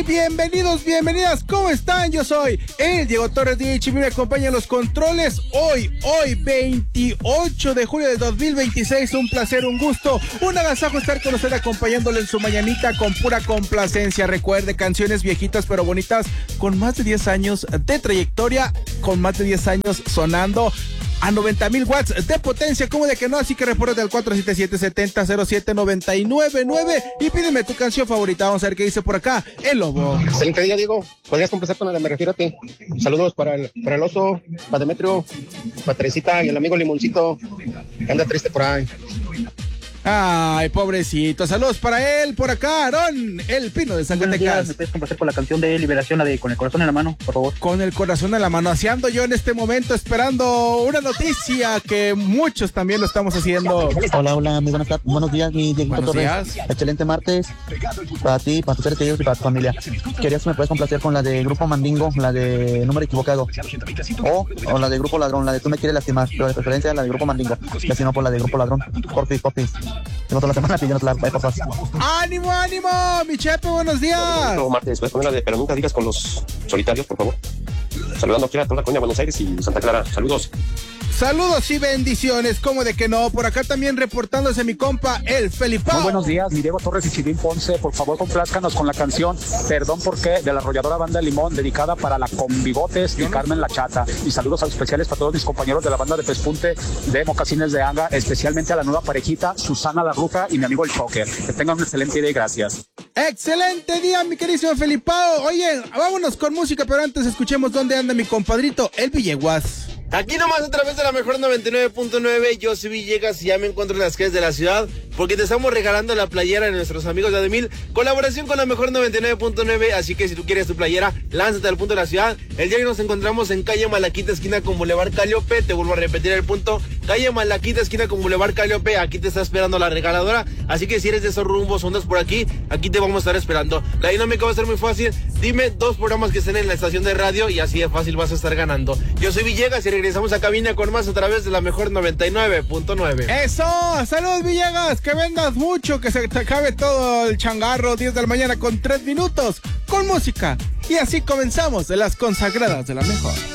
bienvenidos, bienvenidas, ¿cómo están? Yo soy el Diego Torres de y me acompaña en los controles hoy 28 de julio de 2026, un placer, un gusto, un agasajo estar con usted acompañándole en su mañanita con pura complacencia. Recuerde, canciones viejitas pero bonitas, con más de 10 años de trayectoria, con más de 10 años sonando a 90,000 watts de potencia, como de que no, así que reporte al 477-70-07-999 y pídeme tu canción favorita. Vamos a ver qué dice por acá el Lobo. Excelente día, Diego. ¿Podrías complacer con la de Me Refiero a Ti? Saludos para el oso, para Demetrio, para Teresita y el amigo Limoncito, que anda triste por ahí. Ay, pobrecito. Saludos para él, por acá, Aarón, el Pino de Zacatecas. ¿Me puedes complacer con la canción de Liberación, la de Con el Corazón en la Mano, por favor? Con el corazón en la mano, haciendo yo en este momento, esperando una noticia que muchos también lo estamos haciendo. Hola, muy buenos días, mi Dieguito Torres. Excelente martes para ti, para tus seres queridos y para tu familia. Quería si me puedes complacer con la de Grupo Mandingo, la de Número Equivocado, o la de Grupo Ladrón, la de Tú me quieres lastimar, pero de preferencia la de Grupo Mandingo, y así no por la de Grupo Ladrón. Porfis. Tengo toda la semana pidiéndote la por favor. ¡Ánimo, mi Chepe, buenos días! No, martes, puedes poner la de Pero Nunca Digas con los Solitarios, por favor. Saludando aquí a toda la coña Buenos Aires y Santa Clara. Saludos. Saludos y bendiciones, como de que no. Por acá también reportándose mi compa, el Felipao. Muy buenos días, mi Diego Torres y Chilín Ponce. Por favor, complázcanos con la canción Perdón por qué, de la arrolladora Banda Limón, dedicada para la Conbigotes y Carmen La Chata. Y saludos especiales para todos mis compañeros de la banda de Pespunte de Mocasines de Anga, especialmente a la nueva parejita, Susana La Ruja y mi amigo el Joker. Que tengan un excelente día y gracias. Excelente día, mi querísimo Felipao. Oye, vámonos con música, pero antes escuchemos dónde anda mi compadrito, el Villeguas. Aquí nomás a través de la mejor 99.9, yo soy Villegas y ya me encuentro en las calles de la ciudad porque te estamos regalando la playera de nuestros amigos de Ademil, colaboración con la mejor 99.9, así que si tú quieres tu playera, lánzate al punto de la ciudad. El día que nos encontramos en calle Malaquita, esquina con Boulevard Calliope, te vuelvo a repetir el punto, calle Malaquita, esquina con Boulevard Calliope, aquí te está esperando la regaladora, así que si eres de esos rumbos, ondas por aquí te vamos a estar esperando. La dinámica va a ser muy fácil, dime 2 programas que estén en la estación de radio y así de fácil vas a estar ganando. Yo soy Villegas y regresamos a cabina con más a través de la mejor 99.9. ¡Eso! ¡Saludos, Villegas! Que vendas mucho, que se te acabe todo el changarro. 10 de la mañana con 3 minutos, con música. Y así comenzamos de las consagradas de la mejor.